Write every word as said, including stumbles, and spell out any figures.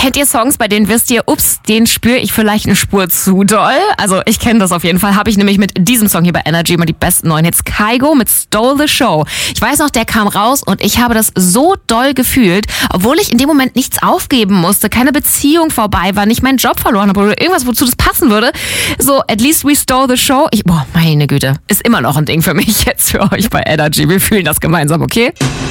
kennt ihr Songs, bei denen wisst ihr, ups, den spüre ich vielleicht eine Spur zu doll? Also ich kenne das auf jeden Fall. Habe ich nämlich mit diesem Song hier bei Energy immer die besten neuen Hits. Kygo mit Stole the Show. Ich weiß noch, der kam raus und ich habe das so doll gefühlt, obwohl ich in dem Moment nichts aufgeben musste, keine Beziehung vorbei war, nicht meinen Job verloren habe oder irgendwas, wozu das passen würde. So, at least we stole the show. Ich, boah, meine Güte, ist immer noch ein Ding für mich jetzt für euch bei Energy. Wir fühlen das gemeinsam, okay?